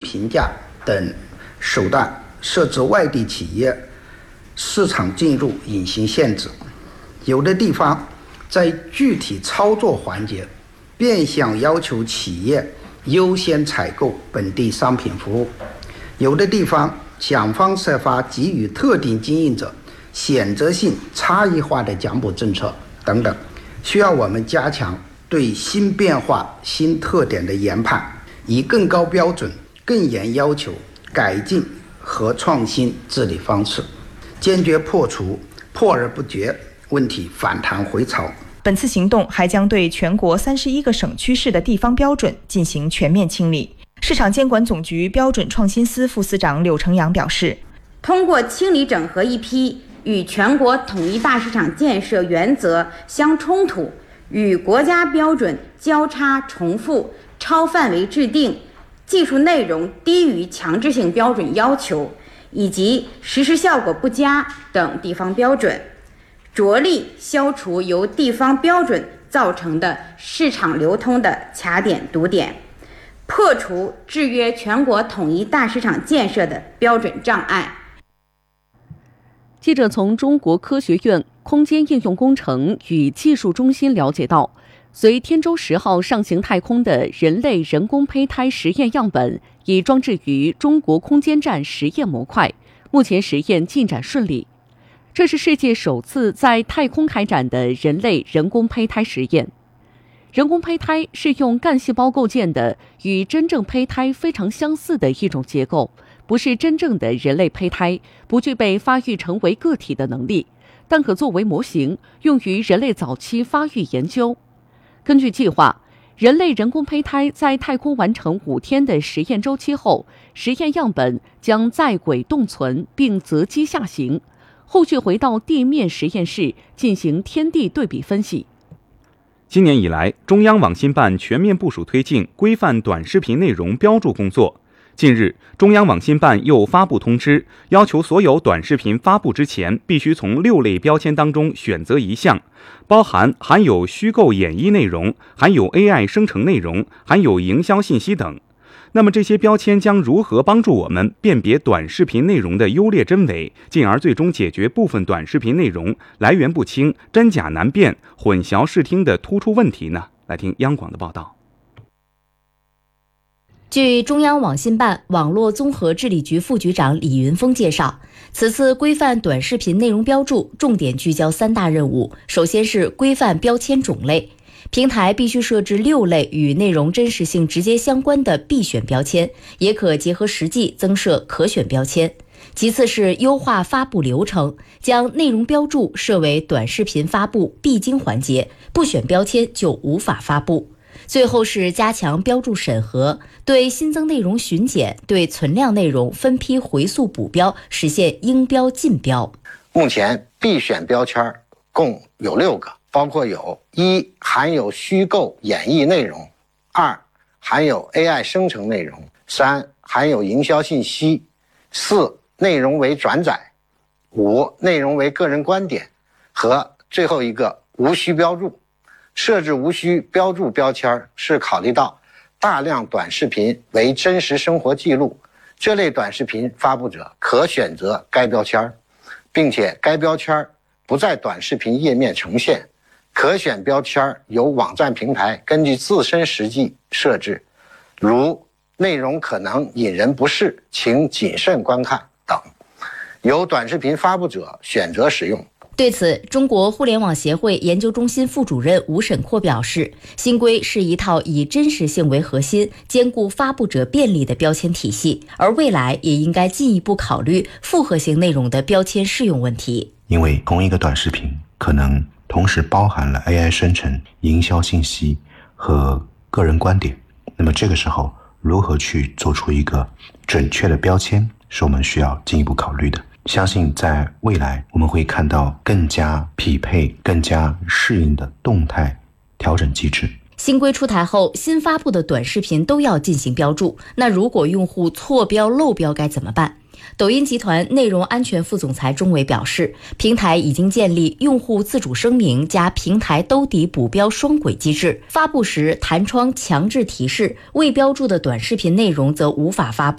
评价等手段设置外地企业市场进入隐形限制。有的地方在具体操作环节变相要求企业优先采购本地商品服务，有的地方想方设法给予特定经营者选择性差异化的奖补政策等等，需要我们加强对新变化新特点的研判，以更高标准更严要求改进和创新治理方式，坚决破除破而不绝问题反弹回潮。 本次行动还将对全国31个省区市的地方标准进行全面清理。市场监管总局标准创新司副司长柳成阳表示， 通过清理整合一批与全国统一大市场建设原则相冲突、与国家标准交叉重复、超范围制定、技术内容低于强制性标准要求以及实施效果不佳等地方标准，着力消除由地方标准造成的市场流通的卡点堵点，破除制约全国统一大市场建设的标准障碍。 记者从中国科学院空间应用工程与技术中心了解到，随天舟10号上行太空的人类人工胚胎实验样本已装置于中国空间站实验模块，目前实验进展顺利。这是世界首次在太空开展的人类人工胚胎实验。人工胚胎是用干细胞构建的，与真正胚胎非常相似的一种结构，不是真正的人类胚胎，不具备发育成为个体的能力，但可作为模型，用于人类早期发育研究。根据计划，人类人工胚胎在太空完成5天的实验周期后，实验样本将在轨冻存并择机下行，后续回到地面实验室进行天地对比分析。 今年以来，中央网信办全面部署推进规范短视频内容标注工作。近日，中央网信办又发布通知，要求所有短视频发布之前，必须从6类标签当中选择1项，包含含有虚构演绎内容、含有 AI 生成内容、含有营销信息等。那么这些标签将如何帮助我们辨别短视频内容的优劣真伪，进而最终解决部分短视频内容来源不清、真假难辨、混淆视听的突出问题呢？来听央广的报道。 据中央网信办网络综合治理局副局长李云峰介绍，此次规范短视频内容标注重点聚焦3大任务。首先是规范标签种类，平台必须设置6类与内容真实性直接相关的必选标签，也可结合实际增设可选标签。其次是优化发布流程，将内容标注设为短视频发布必经环节，不选标签就无法发布。最后是加强标注审核，对新增内容巡检，对存量内容分批回溯补标，实现应标尽标。 目前必选标签共有6个，包括有1含有虚构演绎内容，2含有 AI 生成内容，3含有营销信息，4内容为转载，5内容为个人观点，和最后一个无需标注。设置无需标注标签是考虑到大量短视频为真实生活记录，这类短视频发布者可选择该标签，并且该标签不在短视频页面呈现。可选标签由网站平台根据自身实际设置，如内容可能引人不适，请谨慎观看等，由短视频发布者选择使用。 对此，中国互联网协会研究中心副主任吴沈阔表示，新规是一套以真实性为核心、兼顾发布者便利的标签体系，而未来也应该进一步考虑复合型内容的标签适用问题。 因为同一个短视频可能同时包含了 AI 生成、营销信息和个人观点，那么这个时候如何去做出一个准确的标签，是我们需要进一步考虑的。相信在未来我们会看到更加匹配、更加适应的动态调整机制。 新规出台后，新发布的短视频都要进行标注，那如果用户错标漏标该怎么办？抖音集团内容安全副总裁钟伟表示，平台已经建立用户自主声明加平台兜底补标双轨机制，发布时弹窗强制提示，未标注的短视频内容则无法发布。